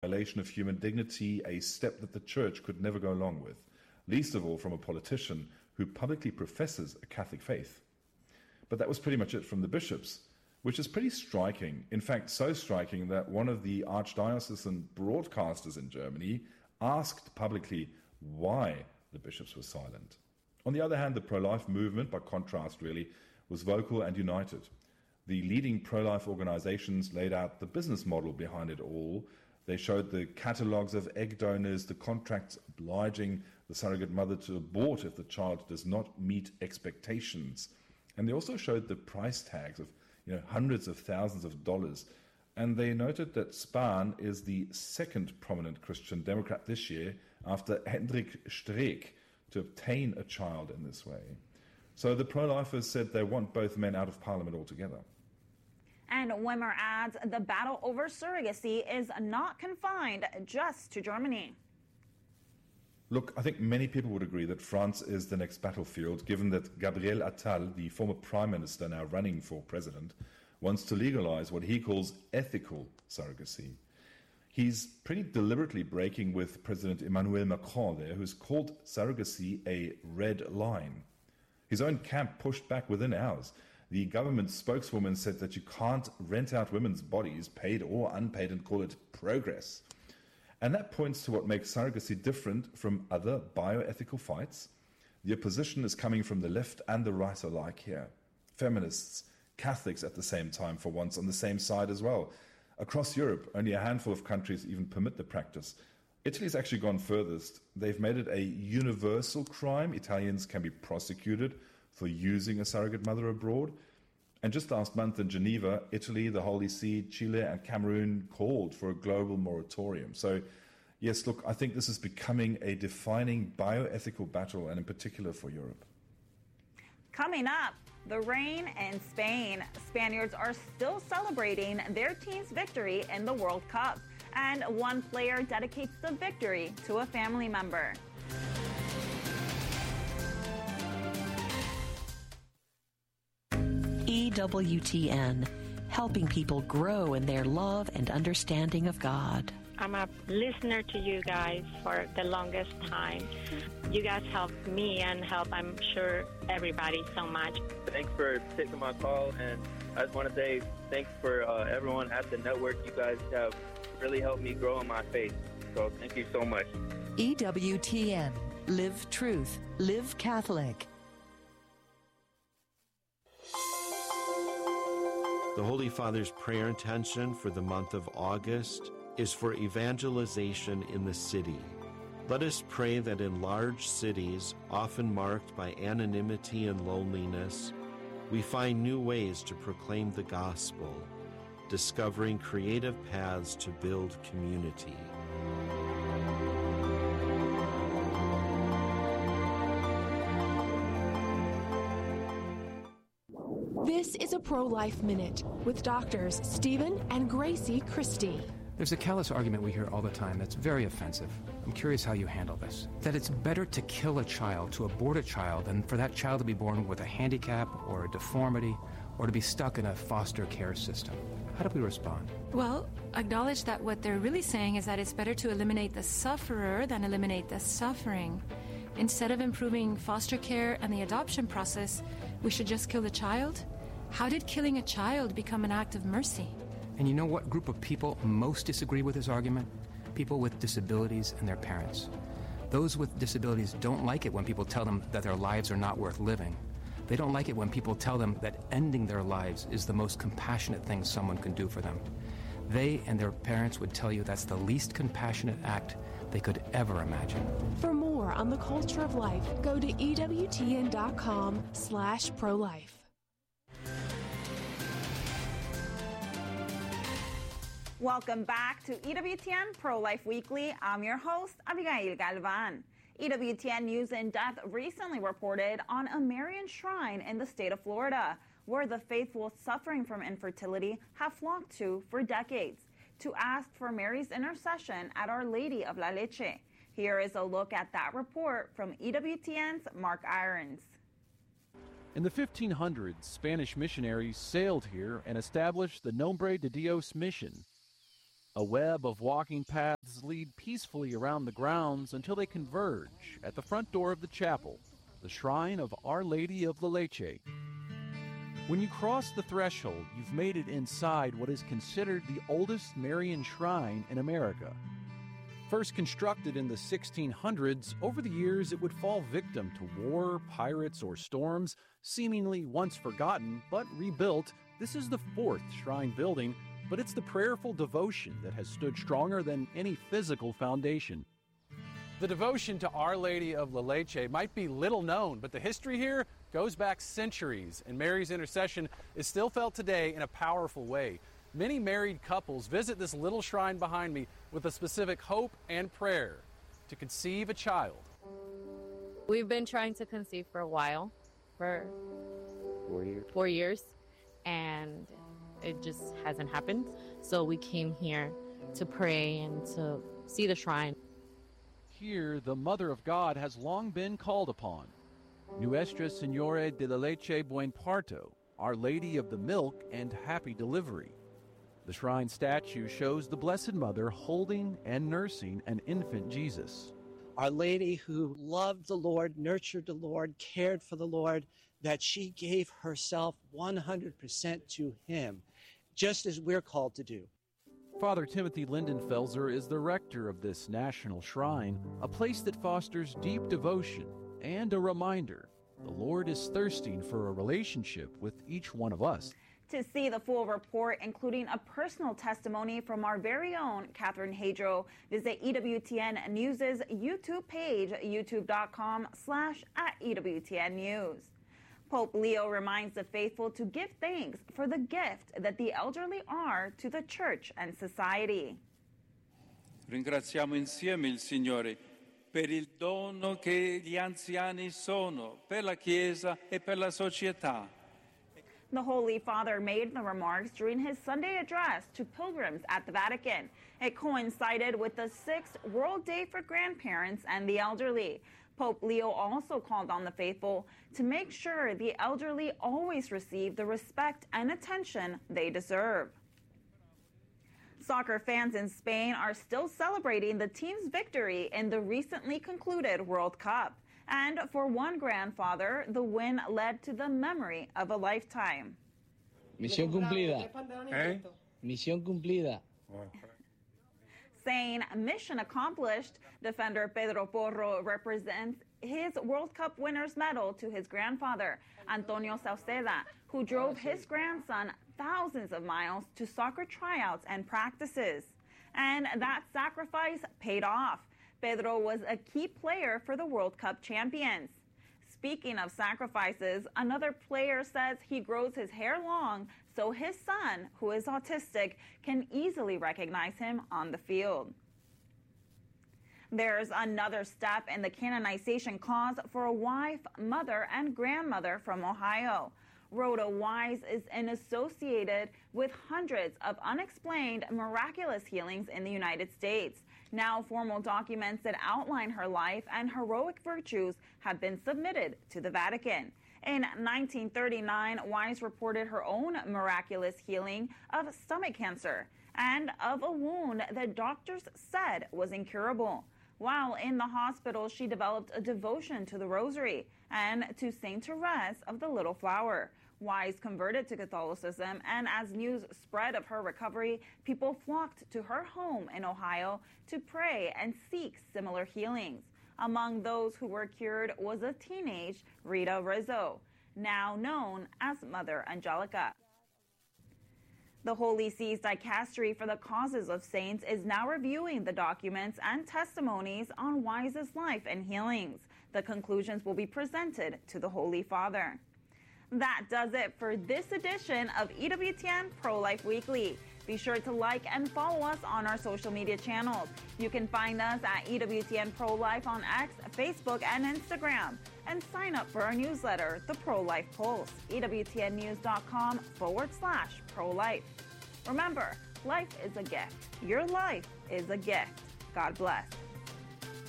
violation of human dignity, a step that the church could never go along with, least of all from a politician who publicly professes a Catholic faith. But that was pretty much it from the bishops, which is pretty striking. In fact, so striking that one of the archdiocesan broadcasters in Germany asked publicly why the bishops were silent. On the other hand, the pro-life movement, by contrast really, was vocal and united. The leading pro-life organizations laid out the business model behind it all. They showed the catalogues of egg donors, the contracts obliging the surrogate mother to abort if the child does not meet expectations. And they also showed the price tags of hundreds of thousands of dollars. And they noted that Spahn is the second prominent Christian Democrat this year after Hendrik Streeck to obtain a child in this way. So the pro-lifers said they want both men out of parliament altogether. And Wimmer adds the battle over surrogacy is not confined just to Germany. Look, I think many people would agree that France is the next battlefield, given that Gabriel Attal, the former prime minister now running for president, wants to legalize what he calls ethical surrogacy. He's pretty deliberately breaking with President Emmanuel Macron there, who's called surrogacy a red line. His own camp pushed back within hours. The government spokeswoman said that you can't rent out women's bodies, paid or unpaid, and call it progress. And that points to what makes surrogacy different from other bioethical fights. The opposition is coming from the left and the right alike here. Feminists, Catholics at the same time, for once, on the same side as well. Across Europe, only a handful of countries even permit the practice. Italy's actually gone furthest. They've made it a universal crime. Italians can be prosecuted for using a surrogate mother abroad. And just last month in Geneva, Italy, the Holy See, Chile and Cameroon called for a global moratorium. So, yes, look, I think this is becoming a defining bioethical battle, and in particular for Europe. Coming up, the rain in Spain. Spaniards are still celebrating their team's victory in the World Cup. And one player dedicates the victory to a family member. EWTN, helping people grow in their love and understanding of God. I'm a listener to you guys for the longest time. You guys help me and help, I'm sure, everybody so much. Thanks for taking my call, and I just want to say thanks for everyone at the network. You guys have really helped me grow in my faith, so thank you so much. EWTN, live truth, live Catholic. The Holy Father's prayer intention for the month of August is for evangelization in the city. Let us pray that in large cities, often marked by anonymity and loneliness, we find new ways to proclaim the gospel, discovering creative paths to build community. This is a Pro-Life Minute with doctors Stephen and Gracie Christie. There's a callous argument we hear all the time that's very offensive. I'm curious how you handle this. That it's better to kill a child, to abort a child, than for that child to be born with a handicap or a deformity or to be stuck in a foster care system. How do we respond? Well, acknowledge that what they're really saying is that it's better to eliminate the sufferer than eliminate the suffering. Instead of improving foster care and the adoption process, we should just kill the child? How did killing a child become an act of mercy? And you know what group of people most disagree with this argument? People with disabilities and their parents. Those with disabilities don't like it when people tell them that their lives are not worth living. They don't like it when people tell them that ending their lives is the most compassionate thing someone can do for them. They and their parents would tell you that's the least compassionate act they could ever imagine. For more on the culture of life, go to EWTN.com/prolife. Welcome back to EWTN Pro-Life Weekly. I'm your host, Abigail Galvan. EWTN News in Depth recently reported on a Marian shrine in the state of Florida, where the faithful suffering from infertility have flocked to for decades to ask for Mary's intercession at Our Lady of La Leche. Here is a look at that report from EWTN's Mark Irons. In the 1500s, Spanish missionaries sailed here and established the Nombre de Dios mission, a web of walking paths lead peacefully around the grounds until they converge at the front door of the chapel, the shrine of Our Lady of La Leche. When you cross the threshold, you've made it inside what is considered the oldest Marian shrine in America. First constructed in the 1600s, over the years it would fall victim to war, pirates, or storms, seemingly once forgotten, but rebuilt. This is the fourth shrine building, but it's the prayerful devotion that has stood stronger than any physical foundation. The devotion to Our Lady of La Leche might be little known, but the history here goes back centuries, and Mary's intercession is still felt today in a powerful way. Many married couples visit this little shrine behind me with a specific hope and prayer to conceive a child. We've been trying to conceive for a while, for 4 years, and it just hasn't happened. So we came here to pray and to see the shrine. Here, the Mother of God has long been called upon. Nuestra Señora de la Leche Buen Parto, Our Lady of the Milk and Happy Delivery. The shrine statue shows the Blessed Mother holding and nursing an infant Jesus. Our Lady who loved the Lord, nurtured the Lord, cared for the Lord, that she gave herself 100% to Him, just as we're called to do. Father Timothy Lindenfelser is the rector of this national shrine, a place that fosters deep devotion and a reminder the Lord is thirsting for a relationship with each one of us. To see the full report, including a personal testimony from our very own Catherine Hadro, visit EWTN News' YouTube page, youtube.com/@EWTN News. Pope Leo reminds the faithful to give thanks for the gift that the elderly are to the church and society. Ringraziamo insieme il Signore per il dono che gli anziani sono per la Chiesa e per la società. The Holy Father made the remarks during his Sunday address to pilgrims at the Vatican. It coincided with the 6th World Day for Grandparents and the Elderly. Pope Leo also called on the faithful to make sure the elderly always receive the respect and attention they deserve. Soccer fans in Spain are still celebrating the team's victory in the recently concluded World Cup. And for one grandfather, the win led to the memory of a lifetime. Misión cumplida. Misión cumplida. Saying mission accomplished, defender Pedro Porro represents his World Cup winner's medal to his grandfather, Antonio Sauceda, who drove his grandson thousands of miles to soccer tryouts and practices. And that sacrifice paid off. Pedro was a key player for the World Cup champions. Speaking of sacrifices, another player says he grows his hair long so his son, who is autistic, can easily recognize him on the field. There's another step in the canonization cause for a wife, mother, and grandmother from Ohio. Rhoda Wise is associated with hundreds of unexplained miraculous healings in the United States. Now, formal documents that outline her life and heroic virtues have been submitted to the Vatican. In 1939, Wise reported her own miraculous healing of stomach cancer and of a wound that doctors said was incurable. While in the hospital, she developed a devotion to the Rosary and to Saint Therese of the Little Flower. Wise converted to Catholicism, and as news spread of her recovery, people flocked to her home in Ohio to pray and seek similar healings. Among those who were cured was a teenage Rita Rizzo, now known as Mother Angelica. The Holy See's Dicastery for the Causes of Saints is now reviewing the documents and testimonies on Wise's life and healings. The conclusions will be presented to the Holy Father. That does it for this edition of EWTN Pro-Life Weekly. Be sure to like and follow us on our social media channels. You can find us at EWTN Pro-Life on X, Facebook, and Instagram. And sign up for our newsletter, The Pro-Life Pulse, EWTNnews.com/pro-life. Remember, life is a gift. Your life is a gift. God bless.